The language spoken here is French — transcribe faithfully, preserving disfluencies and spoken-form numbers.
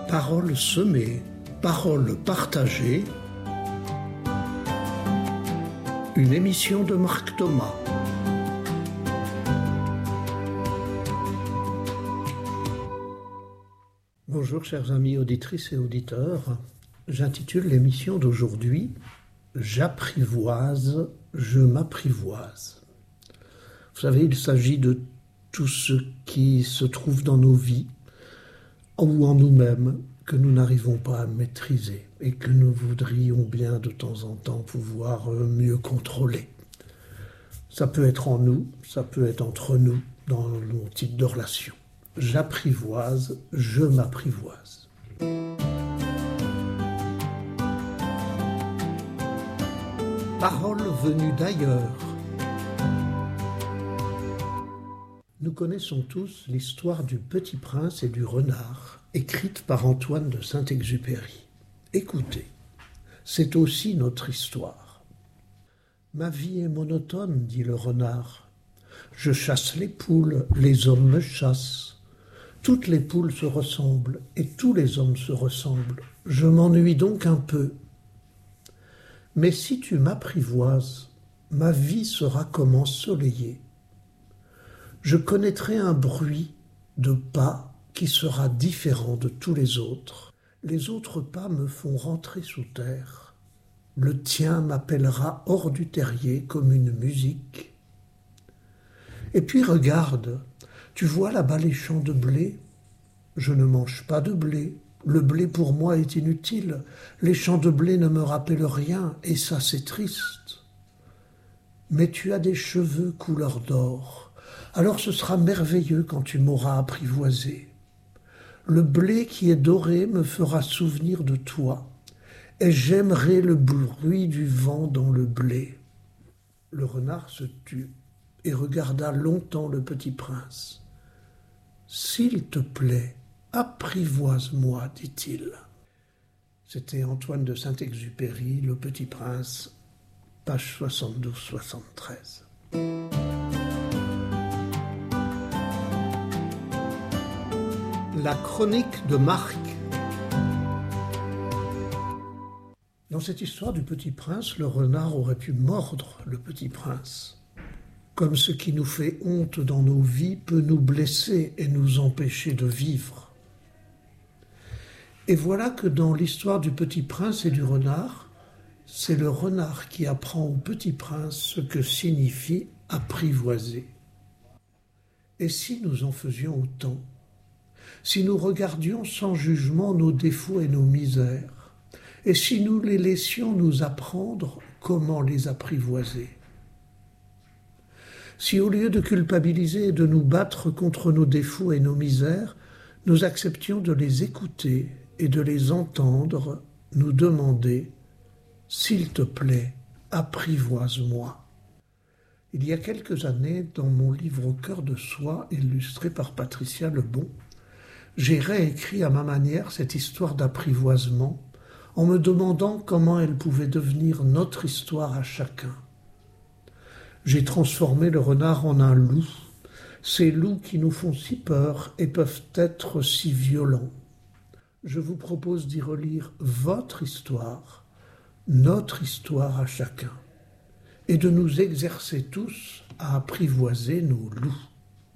Paroles semées, paroles partagées. Une émission de Marc Thomas. Bonjour chers amis auditrices et auditeurs. J'intitule l'émission d'aujourd'hui « J'apprivoise, je m'apprivoise ». Vous savez, il s'agit de tout ce qui se trouve dans nos vies ou en nous-mêmes que nous n'arrivons pas à maîtriser et que nous voudrions bien de temps en temps pouvoir mieux contrôler. Ça peut être en nous, ça peut être entre nous, dans nos types de relations. J'apprivoise, je m'apprivoise. Paroles venues d'ailleurs. Nous connaissons tous l'histoire du Petit Prince et du renard, écrite par Antoine de Saint-Exupéry. Écoutez, c'est aussi notre histoire. Ma vie est monotone, dit le renard. Je chasse les poules, les hommes me chassent. Toutes les poules se ressemblent et tous les hommes se ressemblent. Je m'ennuie donc un peu. Mais si tu m'apprivoises, ma vie sera comme ensoleillée. Je connaîtrai un bruit de pas qui sera différent de tous les autres. Les autres pas me font rentrer sous terre. Le tien m'appellera hors du terrier comme une musique. Et puis regarde, tu vois là-bas les champs de blé? Je ne mange pas de blé. Le blé pour moi est inutile. Les champs de blé ne me rappellent rien, et ça c'est triste. Mais tu as des cheveux couleur d'or. Alors ce sera merveilleux quand tu m'auras apprivoisé. Le blé qui est doré me fera souvenir de toi, et j'aimerai le bruit du vent dans le blé. Le renard se tut et regarda longtemps le petit prince. « S'il te plaît, apprivoise-moi, dit-il. » C'était Antoine de Saint-Exupéry, Le Petit Prince, page soixante-douze soixante-treize. La chronique de Marc. Dans cette histoire du Petit Prince, le renard aurait pu mordre le Petit Prince. Comme ce qui nous fait honte dans nos vies peut nous blesser et nous empêcher de vivre. Et voilà que dans l'histoire du Petit Prince et du renard, c'est le renard qui apprend au Petit Prince ce que signifie apprivoiser. Et si nous en faisions autant ? Si nous regardions sans jugement nos défauts et nos misères, et si nous les laissions nous apprendre comment les apprivoiser. Si au lieu de culpabiliser et de nous battre contre nos défauts et nos misères, nous acceptions de les écouter et de les entendre nous demander « S'il te plaît, apprivoise-moi ». Il y a quelques années, dans mon livre Au cœur de soi, illustré par Patricia Lebon, j'ai réécrit à ma manière cette histoire d'apprivoisement en me demandant comment elle pouvait devenir notre histoire à chacun. J'ai transformé le renard en un loup, ces loups qui nous font si peur et peuvent être si violents. Je vous propose d'y relire votre histoire, notre histoire à chacun, et de nous exercer tous à apprivoiser nos loups.